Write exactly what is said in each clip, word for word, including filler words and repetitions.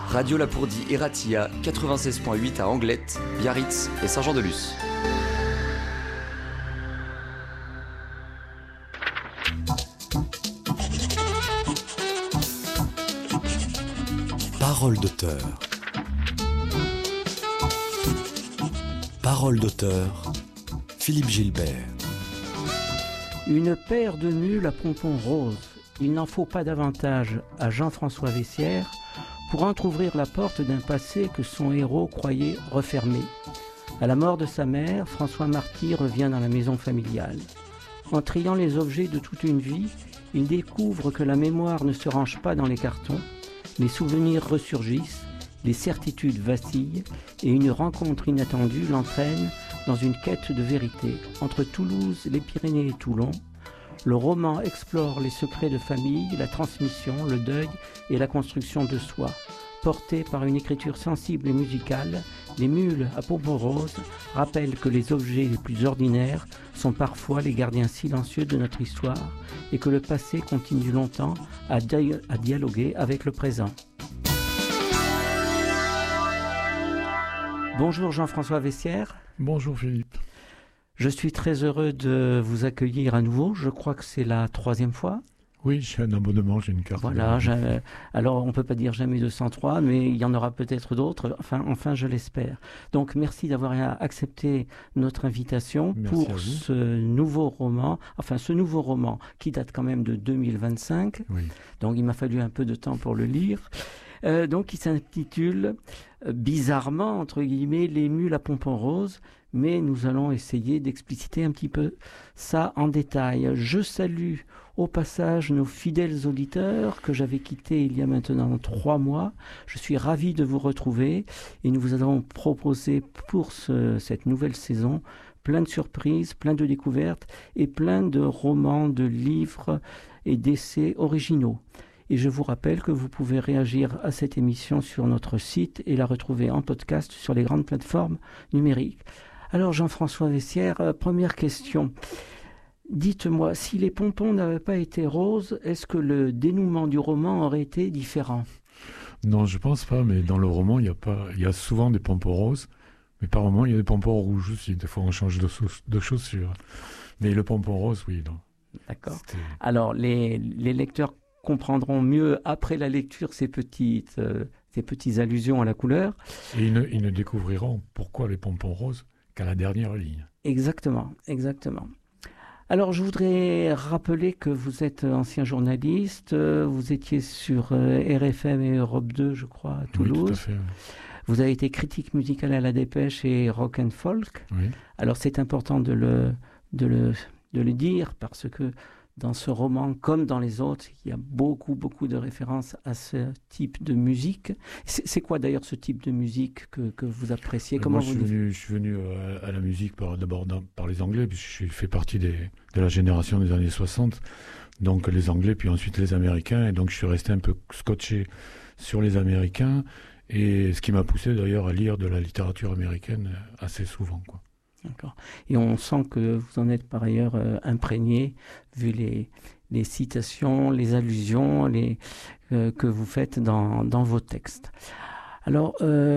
Radio Lapourdie et Ratia, quatre-vingt-seize virgule huit à Anglette, Biarritz et Saint-Jean-de-Luz. Parole d'auteur. Parole d'auteur. Philippe Gilbert. Une paire de mules à pompons roses. Il n'en faut pas davantage à Jean-François Vessières pour entr'ouvrir la porte d'un passé que son héros croyait refermé. À la mort de sa mère, François Marty revient dans la maison familiale. En triant les objets de toute une vie, il découvre que la mémoire ne se range pas dans les cartons. Les souvenirs ressurgissent, les certitudes vacillent et une rencontre inattendue l'entraîne dans une quête de vérité. Entre Toulouse, les Pyrénées et Toulon, le roman explore les secrets de famille, la transmission, le deuil et la construction de soi. Porté par une écriture sensible et musicale, Les mules à pompons roses rappellent que les objets les plus ordinaires sont parfois les gardiens silencieux de notre histoire et que le passé continue longtemps à, di- à dialoguer avec le présent. Bonjour Jean-François Vessières. Bonjour Philippe. Je suis très heureux de vous accueillir à nouveau. Je crois que c'est la troisième fois. Oui, j'ai un abonnement, j'ai une carte. Voilà, j'ai, alors on ne peut pas dire jamais deux cent trois, mais il y en aura peut-être d'autres, enfin, enfin je l'espère. Donc merci d'avoir accepté notre invitation Merci pour ce nouveau roman, enfin ce nouveau roman qui date quand même de deux mille vingt-cinq, Oui. Donc il m'a fallu un peu de temps pour le lire. Euh, donc il s'intitule euh, bizarrement, entre guillemets, Les mules à pompons roses, mais nous allons essayer d'expliciter un petit peu ça en détail. Je salue au passage nos fidèles auditeurs que j'avais quittés il y a maintenant trois mois. Je suis ravi de vous retrouver et nous vous avons proposé pour ce, cette nouvelle saison plein de surprises, plein de découvertes et plein de romans, de livres et d'essais originaux. Et je vous rappelle que vous pouvez réagir à cette émission sur notre site et la retrouver en podcast sur les grandes plateformes numériques. Alors Jean-François Vessières, euh, première question. Dites-moi, si les pompons n'avaient pas été roses, est-ce que le dénouement du roman aurait été différent ? Non, je pense pas, mais dans le roman, il y a pas, il y a souvent des pompons roses, mais par moment, il y a des pompons rouges aussi. Des fois, on change de, de chaussures. Mais le pompon rose, oui, non. D'accord. C'était... Alors, les, les lecteurs comprendront mieux après la lecture ces petites, euh, ces petites allusions à la couleur. Et ils ne, ils ne découvriront pourquoi les pompons roses qu'à la dernière ligne. Exactement, exactement. Alors, je voudrais rappeler que vous êtes ancien journaliste, vous étiez sur R F M et Europe deux, je crois, à Toulouse. Oui, tout à fait. Oui. Vous avez été critique musicale à La Dépêche et Rock and Folk. Oui. Alors, c'est important de le, de le, de le dire parce que dans ce roman, comme dans les autres, il y a beaucoup, beaucoup de références à ce type de musique. C'est, c'est quoi d'ailleurs ce type de musique que, que vous appréciez ? Comment Moi, je, vous suis venu, je suis venu à, à la musique par, d'abord dans, par les Anglais, puisque je fais partie des, de la génération des années soixante. Donc les Anglais, puis ensuite les Américains. Et donc je suis resté un peu scotché sur les Américains. Et ce qui m'a poussé d'ailleurs à lire de la littérature américaine assez souvent, quoi. D'accord. Et on sent que vous en êtes par ailleurs euh, imprégné, vu les, les citations, les allusions les, euh, que vous faites dans, dans vos textes. Alors,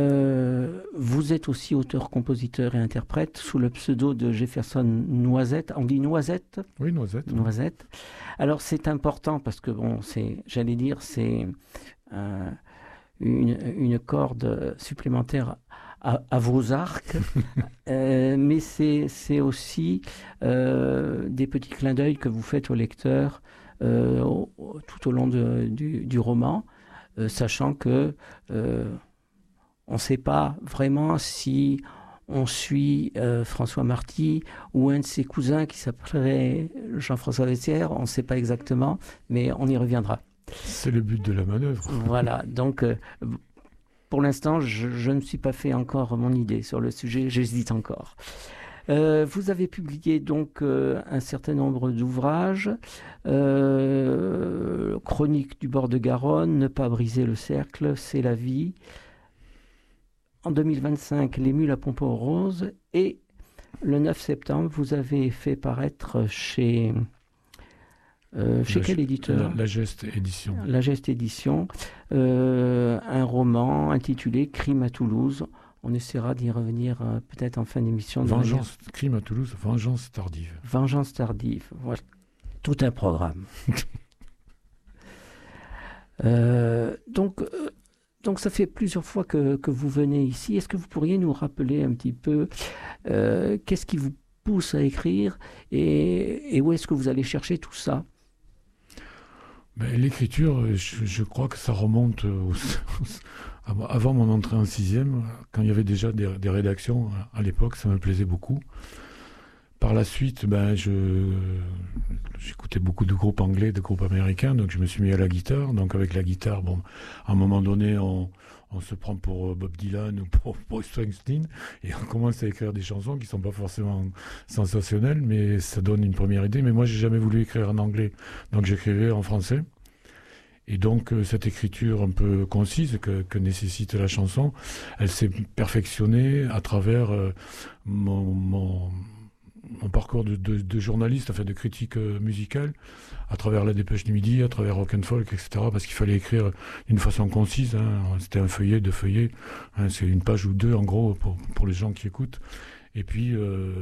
euh, vous êtes aussi auteur, compositeur et interprète sous le pseudo de Jefferson Noisette. On dit Noisette ? Oui, Noisette. Noisette. Alors, c'est important parce que, bon, c'est, j'allais dire, c'est euh, une, une corde supplémentaire À, à vos arcs, euh, mais c'est, c'est aussi euh, des petits clins d'œil que vous faites au lecteur euh, au, tout au long de, du, du roman, euh, sachant que euh, on ne sait pas vraiment si on suit euh, François Marty ou un de ses cousins qui s'appellerait Jean-François Vessières, on ne sait pas exactement, mais on y reviendra. C'est le but de la manœuvre. Voilà, donc... Euh, Pour l'instant, je, je ne me suis pas fait encore mon idée sur le sujet, j'hésite encore. Euh, vous avez publié donc euh, un certain nombre d'ouvrages, euh, Chronique du bord de Garonne, Ne pas briser le cercle, C'est la vie. En deux mille vingt-cinq, Les mules à pompons roses. Et le neuf septembre, vous avez fait paraître chez Euh, chez la, quel éditeur? La, la Geste Édition. La Geste Édition. Euh, un roman intitulé Crime à Toulouse. On essaiera d'y revenir euh, peut-être en fin d'émission. Vengeance, manière... Crime à Toulouse, Vengeance tardive. Vengeance tardive, voilà. Tout un programme. euh, donc, euh, donc ça fait plusieurs fois que, que vous venez ici. Est-ce que vous pourriez nous rappeler un petit peu euh, qu'est-ce qui vous pousse à écrire et, et où est-ce que vous allez chercher tout ça? Ben, l'écriture, je, je crois que ça remonte au, avant mon entrée en sixième, quand il y avait déjà des, des rédactions à l'époque, ça me plaisait beaucoup. Par la suite, ben, je, j'écoutais beaucoup de groupes anglais, de groupes américains, donc je me suis mis à la guitare. Donc avec la guitare, bon, à un moment donné, on, on se prend pour Bob Dylan ou pour Bruce Springsteen et on commence à écrire des chansons qui ne sont pas forcément sensationnelles, mais ça donne une première idée. Mais moi, j'ai jamais voulu écrire en anglais, donc j'écrivais en français. Et donc, euh, cette écriture un peu concise que, que nécessite la chanson, elle s'est perfectionnée à travers euh, mon, mon, mon parcours de, de, de journaliste, enfin de critique euh, musicale, à travers la Dépêche du Midi, à travers Rock and Folk, et cetera. Parce qu'il fallait écrire d'une façon concise. Hein. C'était un feuillet, deux feuillets. Hein. C'est une page ou deux, en gros, pour, pour les gens qui écoutent. Et puis... Euh,